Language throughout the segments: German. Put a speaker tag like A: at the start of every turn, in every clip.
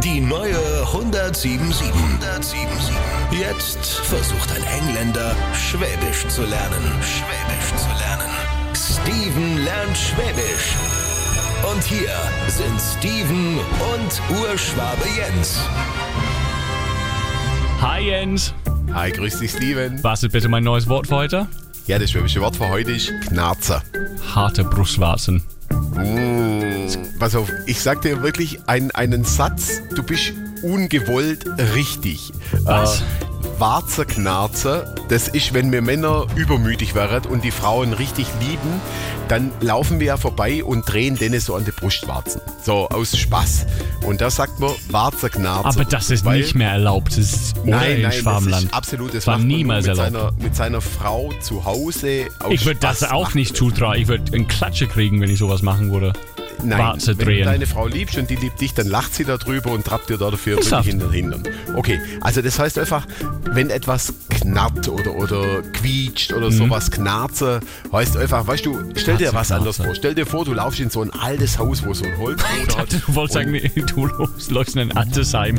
A: Die neue 107.7. Jetzt versucht ein Engländer, Schwäbisch zu lernen. Steven lernt Schwäbisch. Und hier sind Steven und Urschwabe Jens.
B: Hi Jens.
C: Hi, grüß dich Steven.
B: Was ist bitte mein neues Wort für heute?
C: Ja, das schwäbische Wort für heute ist Knarzer.
B: Harte Brustwarzen.
C: Pass auf, ich sag dir wirklich einen Satz, du bist ungewollt richtig.
B: Was?
C: Warzerknarzer, das ist, wenn wir Männer übermütig wären und die Frauen richtig lieben, dann laufen wir ja vorbei und drehen denen so an die Brustwarzen. So, aus Spaß. Und da sagt man Warzerknarzer.
B: Aber das ist nicht mehr erlaubt. Das ist
C: Nein, das
B: Schwabenland.
C: ist absolut. Das
B: war
C: macht man
B: niemals
C: nur
B: erlaubt.
C: mit seiner Frau zu Hause.
B: Ich würde das auch nicht zutrauen. Ich würde einen Klatsche kriegen, wenn ich sowas machen würde.
C: Nein,
B: Warze
C: wenn
B: drehen.
C: du deine Frau liebst und die liebt dich, dann lacht sie darüber und trappt dir dafür wirklich in den Hintern. Okay, also das heißt einfach, wenn etwas knarrt oder quietscht oder sowas knarze, heißt einfach, weißt du, stell dir was anderes vor. Stell dir vor, du laufst in so ein altes Haus, wo so ein Holzboden hat.
B: Du wolltest sagen, du läufst in ein altes Heim.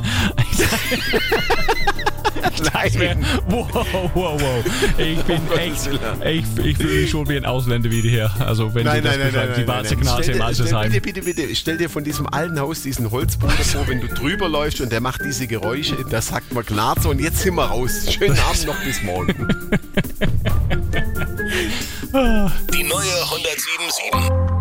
C: Nein.
B: Wow. Ich bin echt, ich fühle mich schon wie ein Ausländer wieder hier. Also wenn
C: Nein,
B: du das beschreibst, die Warzerknarze im Altersheim.
C: Bitte, stell dir von diesem alten Haus diesen Holzboden vor, wenn du drüber läufst und der macht diese Geräusche, da sagt man Knarze und jetzt sind wir raus. Schönen Abend noch, bis morgen.
A: Die neue 107.7.